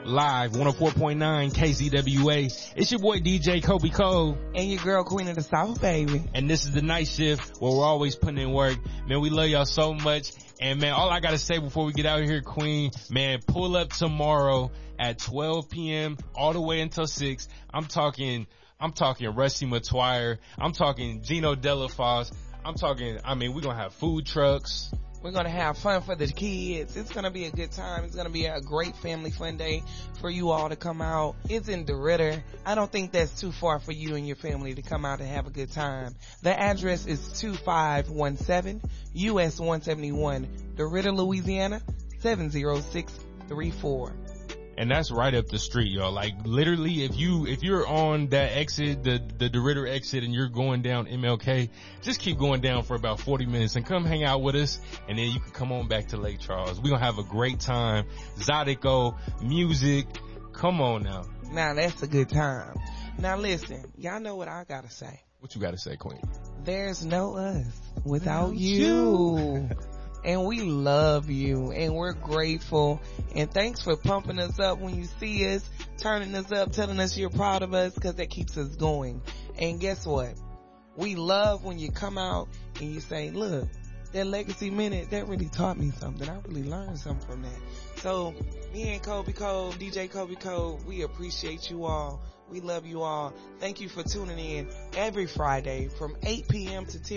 live 104.9 KZWA. It's your boy DJ Kobe Cole. And your girl Queen of the South, baby. And this is the night shift where we're always putting in work. Man, we love y'all so much. And man, all I gotta say before we get out of here, Queen, man, pull up tomorrow at 12 p.m. all the way until 6. I'm talking Rusty Matuire. I'm talking Gino Delafosse. We're gonna have food trucks. We're going to have fun for the kids. It's going to be a good time. It's going to be a great family fun day for you all to come out. It's in DeRidder. I don't think that's too far for you and your family to come out and have a good time. The address is 2517 US 171, DeRidder, Louisiana, 70634. And that's right up the street, y'all. Like literally, if you're on that exit, the DeRidder exit, and you're going down MLK, just keep going down for about 40 minutes and come hang out with us, and then you can come on back to Lake Charles. We're gonna have a great time. Zydeco, music. Come on now. Now that's a good time. Now listen, y'all know what I gotta say. What you gotta say, Queen? There's no us without you. And we love you, and we're grateful, and thanks for pumping us up when you see us, turning us up, telling us you're proud of us, because that keeps us going. And guess what? We love when you come out and you say, look, that Legacy Minute, that really taught me something. I really learned something from that. So me and Kobe Cole, DJ Kobe Cole, we appreciate you all. We love you all. Thank you for tuning in every Friday from 8 p.m. to 10.